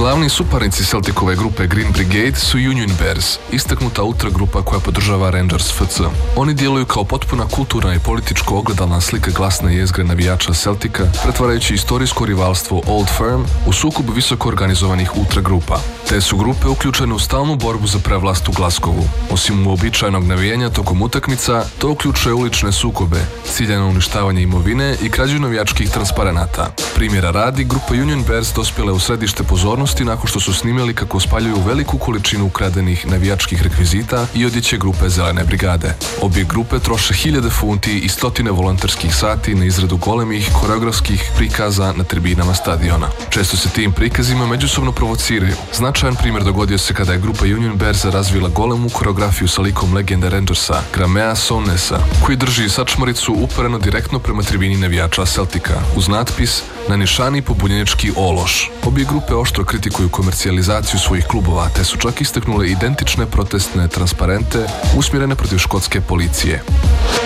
Glavni suparnici Celticove grupe Green Brigade su Union Bears, istaknuta ultra grupa koja podržava Rangers FC. Oni djeluju kao potpuna kulturna i političko ogledalna slika glasne jezgre navijača Celtica, pretvarajući istorijsko rivalstvo Old Firm u sukob visoko organizovanih ultra grupa. Te su grupe uključene u stalnu borbu za prevlast u Glasgowu. Osim uobičajenog navijanja tokom utakmica, to uključuje ulične sukobe, ciljano uništavanje imovine i krađu navijačkih transparenata. Primjera radi, grupa Union Bears dospjela u središte pozornosti nakon što su snimili kako spaljuju veliku količinu ukradenih navijačkih rekvizita i odjeće grupe Zelene brigade. Obje grupe troše 1000 funti i stotine volonterskih sati na izradu golemih koreografskih prikaza na tribinama stadiona. Često se tim prikazima međusobno provociraju. Značajan primjer dogodio se kada je grupa Union Bears razvila golemu koreografiju sa likom legende Rangersa, Gramea Sounessa, koji drži sačmaricu upereno direktno prema tribini navijača Celtica, uz natpis "Na nišani pobunjenički ološ". Obje grupe oštro kritikuju komercijalizaciju svojih klubova, te su čak istaknule identične protestne transparente usmjerene protiv škotske policije.